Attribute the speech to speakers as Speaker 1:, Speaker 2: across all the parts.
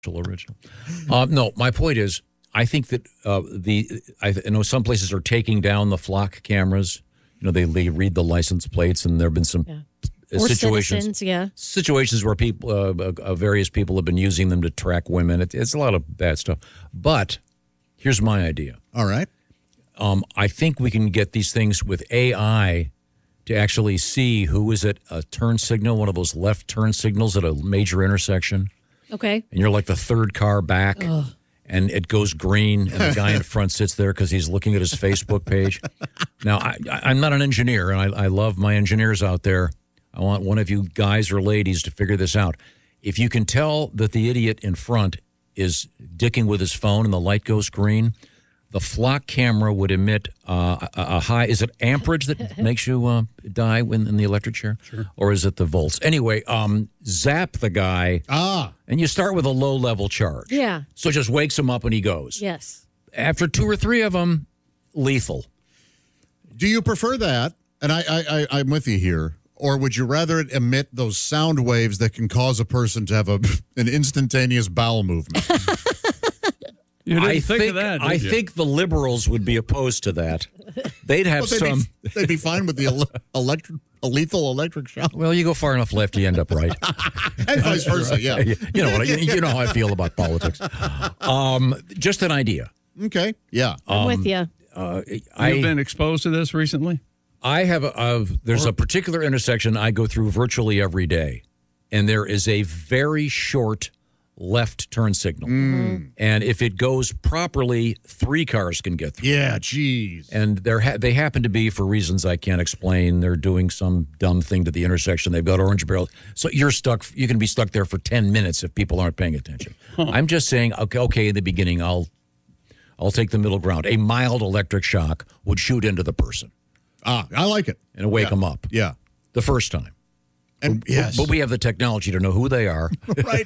Speaker 1: original. No, my point is, I think that I know some places are taking down the flock cameras. They read the license plates, and there have been some situations where people, various people have been using them to track women. It's a lot of bad stuff. But here's my idea.
Speaker 2: All right.
Speaker 1: I think we can get these things with AI to actually see who is at a turn signal, one of those left turn signals at a major intersection.
Speaker 3: Okay.
Speaker 1: And you're like the third car back. Ugh. And it goes green, and the guy in front sits there because he's looking at his Facebook page. Now, I'm not an engineer, and I love my engineers out there. I want one of you guys or ladies to figure this out. If you can tell that the idiot in front is dicking with his phone and the light goes green, the flock camera would emit a high. Is it amperage that makes you die in the electric chair?
Speaker 4: Sure.
Speaker 1: Or is it the volts? Anyway, zap the guy. And you start with a low-level charge.
Speaker 3: Yeah.
Speaker 1: So it just wakes him up when he goes.
Speaker 3: Yes.
Speaker 1: After 2 or 3 of them, lethal.
Speaker 2: Do you prefer that? And I'm with you here. Or would you rather it emit those sound waves that can cause a person to have an instantaneous bowel movement?
Speaker 4: You didn't think of that,
Speaker 1: I think the liberals would be opposed to that. They'd have
Speaker 2: they'd be fine with the lethal electric shock.
Speaker 1: Well, you go far enough left, you end up right.
Speaker 2: And vice versa, yeah.
Speaker 1: You know how I feel about politics. Just an idea.
Speaker 2: Okay, yeah.
Speaker 3: I'm with you.
Speaker 4: You've been exposed to this recently?
Speaker 1: I have. There's a particular intersection I go through virtually every day, and there is a very short left turn signal. And if it goes properly, 3 cars can get through.
Speaker 2: Yeah, geez.
Speaker 1: And they happen to be, for reasons I can't explain, they're doing some dumb thing to the intersection. They've got orange barrels. So you're stuck. You can be stuck there for 10 minutes if people aren't paying attention. I'm just saying, okay, in the beginning, I'll take the middle ground. A mild electric shock would shoot into the person.
Speaker 2: I like it.
Speaker 1: And wake them up.
Speaker 2: Yeah.
Speaker 1: The first time.
Speaker 2: And yes.
Speaker 1: But we have the technology to know who they are.
Speaker 2: Right.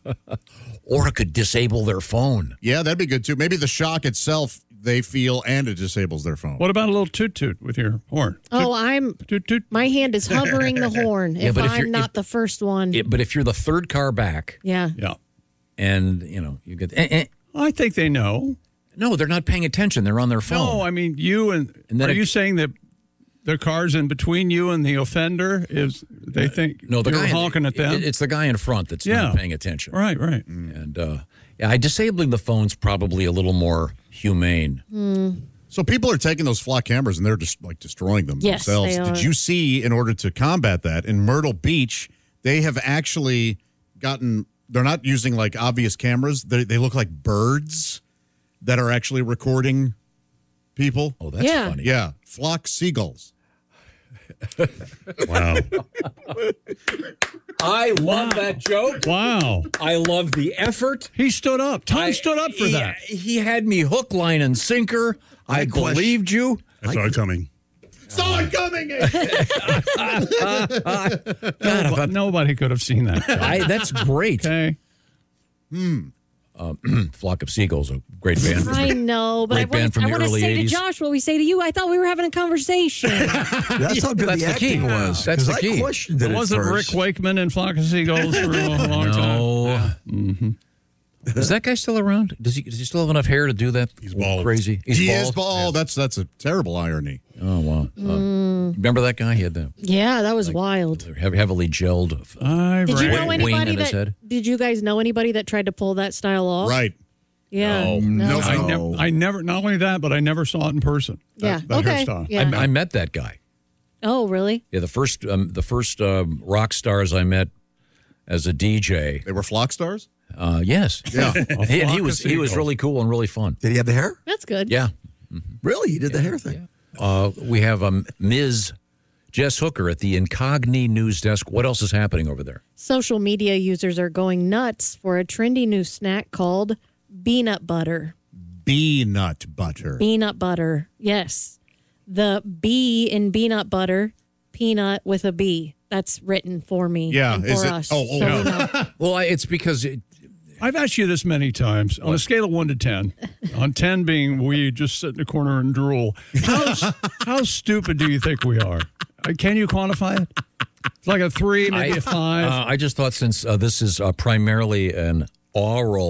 Speaker 1: Or it could disable their phone.
Speaker 2: Yeah, that'd be good, too. Maybe the shock itself, they feel, and it disables their phone.
Speaker 4: What about a little toot-toot with your horn? Toot-toot.
Speaker 3: My hand is hovering the horn if I'm not the first one.
Speaker 1: But if you're the third car back.
Speaker 3: Yeah.
Speaker 1: And, you get...
Speaker 4: I think they know.
Speaker 1: No, they're not paying attention. They're on their phone.
Speaker 4: No, I mean, are you saying that the car's in between you and the offender they think you're honking at them?
Speaker 1: It's the guy in front that's not paying attention.
Speaker 4: Right.
Speaker 1: And disabling the phone's probably a little more humane.
Speaker 2: So people are taking those flock cameras and they're just destroying them themselves.
Speaker 3: They are.
Speaker 2: Did you see, in order to combat that, in Myrtle Beach, they have actually gotten, they're not using obvious cameras. They look like birds that are actually recording people.
Speaker 1: Oh, that's funny.
Speaker 2: Yeah, flock seagulls.
Speaker 4: Wow.
Speaker 1: I love that joke.
Speaker 4: Wow.
Speaker 1: I love the effort.
Speaker 4: He stood up. Tom stood up for that.
Speaker 1: He had me hook, line, and sinker. I believed you.
Speaker 4: I saw it coming.
Speaker 2: Saw it coming!
Speaker 4: Nobody could have seen that.
Speaker 1: That's great.
Speaker 4: Okay.
Speaker 1: Flock of Seagulls, a great band.
Speaker 3: I know, but I want to say
Speaker 1: 80s.
Speaker 3: to Josh what we say to you. I thought we were having a conversation.
Speaker 5: That's how good the acting was.
Speaker 1: That's the key.
Speaker 5: I questioned it
Speaker 4: Wasn't Rick Wakeman in Flock of Seagulls for a long time?
Speaker 1: No.
Speaker 4: Mm-hmm.
Speaker 1: Is that guy still around? Does he still have enough hair to do that?
Speaker 4: He's bald.
Speaker 1: Crazy.
Speaker 2: He is bald. That's a terrible irony.
Speaker 1: Oh, wow. Remember that guy? He had the
Speaker 3: Yeah, that was wild.
Speaker 1: heavily gelled
Speaker 3: Did you know
Speaker 1: wing
Speaker 3: anybody
Speaker 1: in his head.
Speaker 3: Did you guys know anybody that tried to pull that style off?
Speaker 2: Right.
Speaker 3: Yeah.
Speaker 2: No.
Speaker 4: I never, not only that, but I never saw it in person.
Speaker 3: Yeah.
Speaker 4: That
Speaker 3: Okay.
Speaker 4: hairstyle.
Speaker 3: Yeah.
Speaker 1: I met that guy.
Speaker 3: Oh, really?
Speaker 1: Yeah, the first rock stars I met as a DJ.
Speaker 2: They were flock stars?
Speaker 1: Yes.
Speaker 2: Yeah.
Speaker 1: He was really cool and really fun.
Speaker 5: Did he have the hair?
Speaker 3: That's good.
Speaker 1: Yeah.
Speaker 5: Really? He did the hair thing?
Speaker 1: We have Ms. Jess Hooker at the Incogni News Desk. What else is happening over there?
Speaker 3: Social media users are going nuts for a trendy new snack called peanut butter.
Speaker 2: Peanut butter.
Speaker 3: Peanut butter. Yes. The B in peanut butter, peanut with a B. That's written for me.
Speaker 2: Yeah.
Speaker 3: And
Speaker 2: Is
Speaker 3: for
Speaker 2: it?
Speaker 3: us.
Speaker 2: Oh,
Speaker 3: So we know.
Speaker 1: Well, it's because
Speaker 4: I've asked you this many times on a scale of 1 to 10. On 10 being we just sit in the corner and drool. How stupid do you think we are? Can you quantify it? It's like a 3, maybe a 5.
Speaker 1: I just thought since this is primarily an Oral.